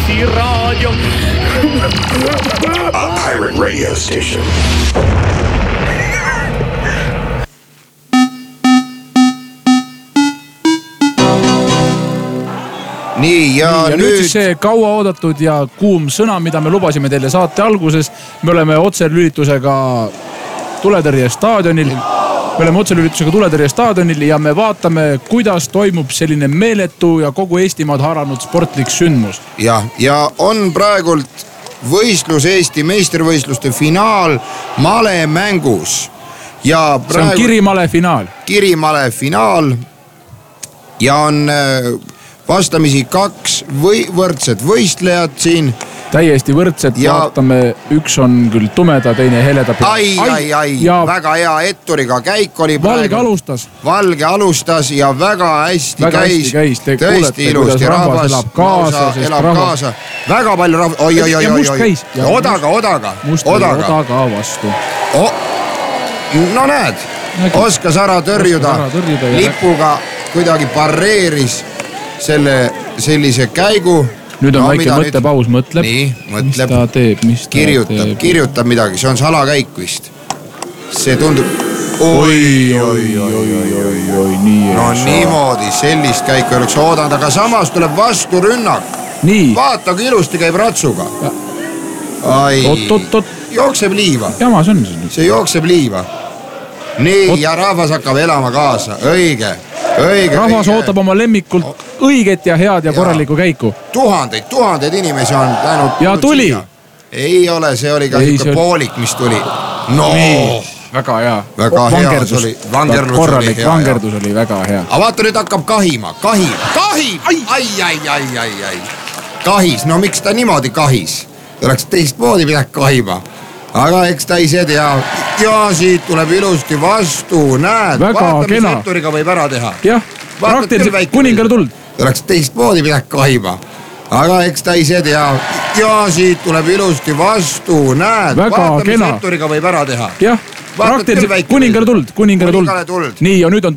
Eesti Raadio. A pirate radio station. Nii, ja nüüd siis see kauaoodatud ja kuum sõna, mida me lubasime teile saate alguses. Me oleme otselülitusega Tuletõrje staadionil. Ja me vaatame, kuidas toimub selline meeletu ja kogu Eestimaad haranud sportlik sündmus. Ja on praegult võistlus Eesti meistrivõistluste finaal malemängus. Ja see on Kirimale finaal. Kirimale finaal ja on vastamisi kaks võrdset võistlejat siin. Täiesti võrdset, vaatame, üks on küll tumeda, teine heleda. Ai, väga hea etturiga käik oli praegu. Valge alustas ja väga hästi käis. Tõesti ilusti, rahvas elab kaasa. Väga palju rahvas, oi. Odaga vastu. No näed, oskas ära tõrjuda. Lipuga kuidagi pareeris sellise käigu. Nüüd on väike mõttepaus, mõtleb. Mis ta teeb? Kirjutab midagi, see on salakäik vist. See tundub... Oi. No niimoodi, sellist käiku oleks oodanud, aga samas tuleb vastu rünnak. Vaata, kui ilusti käib ratsuga. Jookseb liiva. Jamas on see jookseb liiva. Nii, ja rahvas hakkab elama kaasa. Õige. Rahvas ootab oma lemmikult õiget ja head ja korralikku käiku. Tuhandeid inimesi on tänud. Ja tuli. Ei ole, see oli ka poolik, mis tuli. No. Väga hea. Vangerdus oli väga hea. Aga vaata, nüüd hakkab kahima. Kahis, no miks ta niimoodi kahis? Oleks teistmoodi midagi kahima. Aga eks ta ise tea. Ja siit tuleb ilusti vastu. Näed, vaata, mis etturiga võib ära teha. Jah, praktiliselt kuningale tuld. Oleks teistmoodi midagi kahima. Aga eks ta ise tea. Ja siit tuleb ilusti vastu. Näed, vaata, mis etturiga võib ära teha. Jah, praktiliselt kuningale tuld. Nii, ja nüüd on